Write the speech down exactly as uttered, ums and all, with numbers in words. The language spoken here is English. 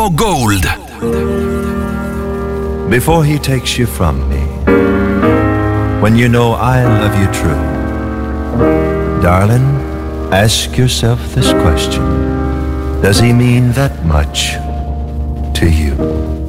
Pure Gold. Before he takes you from me, when you know I love you true, darling, ask yourself this question: does he mean that much to you?